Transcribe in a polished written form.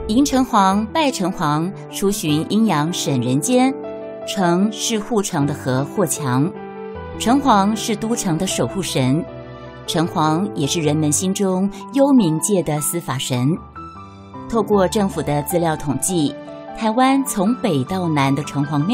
迎城隍、拜城隍，出巡阴阳审人间。城是护城的河或墙，城隍是都城的守护神，城隍也是人们心中幽冥界的司法神。透过政府的资料统计，台湾从北到南的城隍庙